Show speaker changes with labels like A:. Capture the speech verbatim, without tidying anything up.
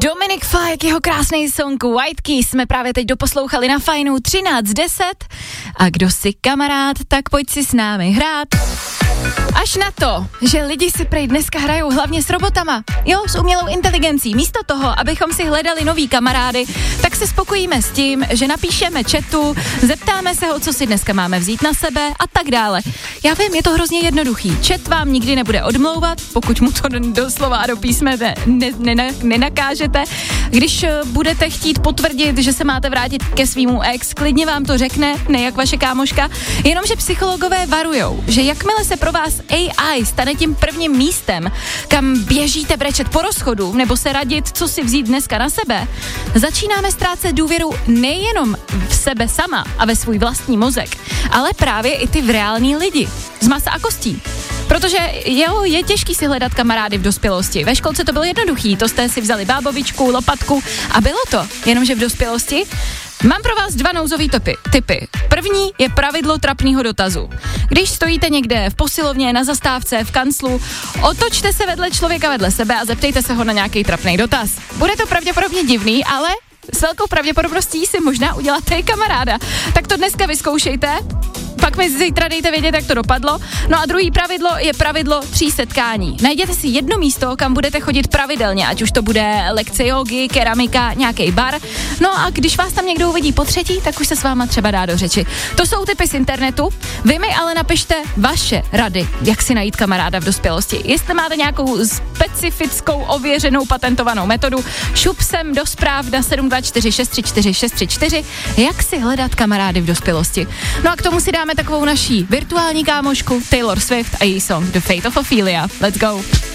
A: Dominik Fike, jeho krásný song White Keys jsme právě teď doposlouchali na Fajnu třináct deset. A kdo si kamarád, tak pojď si s námi hrát. Až na to, že lidi si prej dneska hrajou hlavně s robotama, jo, s umělou inteligencí. Místo toho, abychom si hledali nový kamarády, tak se spokojíme s tím, že napíšeme chatu, zeptáme se ho, co si dneska máme vzít na sebe a tak dále. Já vím, je to hrozně jednoduchý. Chat vám nikdy nebude odmlouvat, pokud mu to doslova a do písme ne, ne, ne, nenakážete. Když budete chtít potvrdit, že se máte vrátit ke svýmu ex, klidně vám to řekne, ne jak vaše kámoška, jenomže psychologové varujou, že jakmile se pro vás A I stane tím prvním místem, kam běžíte brečet po rozchodu nebo se radit, co si vzít dneska na sebe, začínáme ztrácet důvěru nejenom v sebe sama a ve svůj vlastní mozek, ale právě i ty v reální lidi, z masa a kostí. Protože jo, je těžký si hledat kamarády v dospělosti. Ve školce to bylo jednoduchý, to jste si vzali bábovičku, lopatku a bylo to, jenomže v dospělosti. Mám pro vás dva nouzový typy. typy. První je pravidlo trapného dotazu. Když stojíte někde v posilovně, na zastávce, v kanclu, otočte se vedle člověka vedle sebe a zeptejte se ho na nějaký trapný dotaz. Bude to pravděpodobně divný, ale s velkou pravděpodobností si možná uděláte i kamaráda. Tak to dneska vyzkoušejte. Pak mi zítra dejte vědět, jak to dopadlo. No a druhý pravidlo je pravidlo tří setkání. Najděte si jedno místo, kam budete chodit pravidelně, ať už to bude lekce jógy, keramika, nějaký bar. No a když vás tam někdo uvidí po třetí, tak už se s váma třeba dá do řeči. To jsou tipy z internetu. Vy mi ale napište vaše rady, jak si najít kamaráda v dospělosti. Jestli máte nějakou specifickou, ověřenou, patentovanou metodu, šup sem do zpráv na sedm dva čtyři šest tři čtyři šest tři čtyři, jak si hledat kamarády v dospělosti. No a k tomu si dáme takovou naší virtuální kámošku Taylor Swift a její song The Fate of Ophelia. Let's go.